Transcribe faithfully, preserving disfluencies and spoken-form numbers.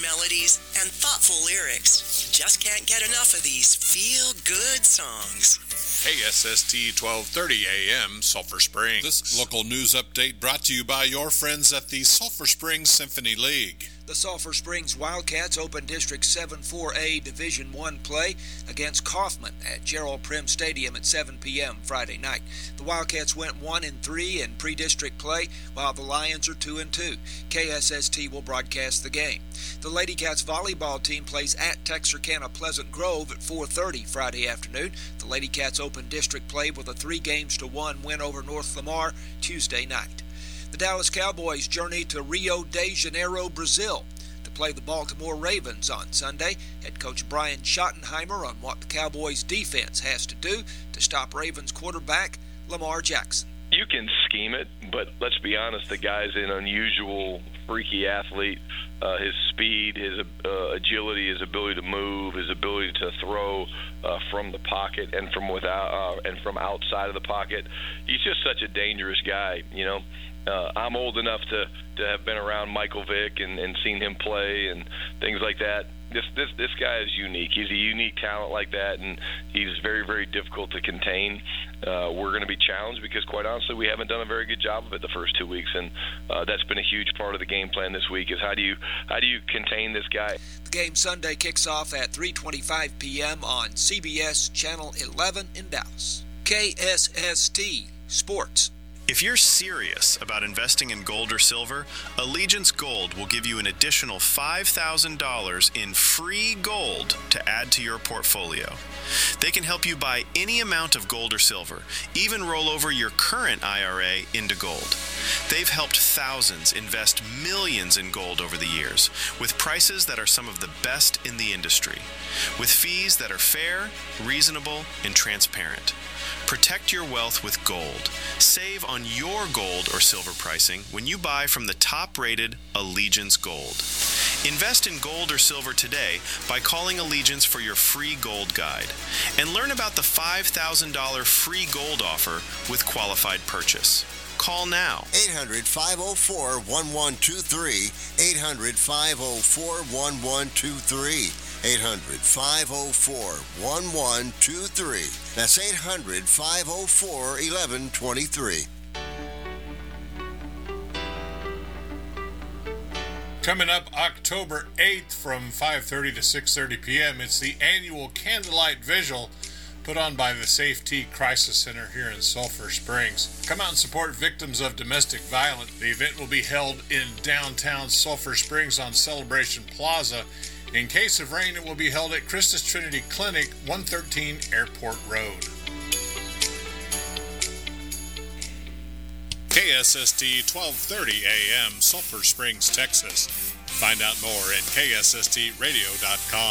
melodies, and thoughtful lyrics. Just can't get enough of these feel-good songs. K S S T twelve thirty A M, Sulphur Springs. This local news update brought to you by your friends at the Sulphur Springs Symphony League. The Sulphur Springs Wildcats open District seven four A Division one play against Kaufman at Gerald Prim Stadium at seven p.m. Friday night. The Wildcats went one and three in pre-district play, while the Lions are two and two. K S S T will broadcast the game. The Lady Cats volleyball team plays at Texarkana Pleasant Grove at four thirty Friday afternoon. The Lady Cats open district play with a three games to one win over North Lamar Tuesday night. The Dallas Cowboys journey to Rio de Janeiro, Brazil, to play the Baltimore Ravens on Sunday. Head coach Brian Schottenheimer on what the Cowboys' defense has to do to stop Ravens quarterback Lamar Jackson. You can scheme it, but let's be honest, the guy's an unusual, freaky athlete. Uh, his speed, his uh, agility, his ability to move, his ability to throw uh, from the pocket and from without uh, and from outside of the pocket. He's just such a dangerous guy, you know. Uh, I'm old enough to, to have been around Michael Vick and, and seen him play and things like that. This this this guy is unique. He's a unique talent like that, and he's very, very difficult to contain. Uh, we're going to be challenged because, quite honestly, we haven't done a very good job of it the first two weeks, and uh, that's been a huge part of the game plan this week. Is how do you how do you contain this guy? The game Sunday kicks off at three twenty-five p.m. on C B S Channel eleven in Dallas. K S S T Sports. If you're serious about investing in gold or silver, Allegiance Gold will give you an additional five thousand dollars in free gold to add to your portfolio. They can help you buy any amount of gold or silver, even roll over your current I R A into gold. They've helped thousands invest millions in gold over the years, with prices that are some of the best in the industry, with fees that are fair, reasonable, and transparent. Protect your wealth with gold. Save on your gold or silver pricing when you buy from the top-rated Allegiance Gold. Invest in gold or silver today by calling Allegiance for your free gold guide. And learn about the five thousand dollars free gold offer with qualified purchase. Call now. eight hundred, five oh four, one one two three. eight hundred, five oh four, one one two three. eight hundred, five oh four, one one two three. That's eight hundred, five oh four, one one two three. Coming up October eighth from five thirty to six thirty p.m., it's the annual Candlelight Vigil put on by the Safety Crisis Center here in Sulphur Springs. Come out and support victims of domestic violence. The event will be held in downtown Sulphur Springs on Celebration Plaza. In case of rain, it will be held at Christus Trinity Clinic, one thirteen Airport Road. K S S T twelve thirty A M, Sulphur Springs, Texas. Find out more at K S S T radio dot com.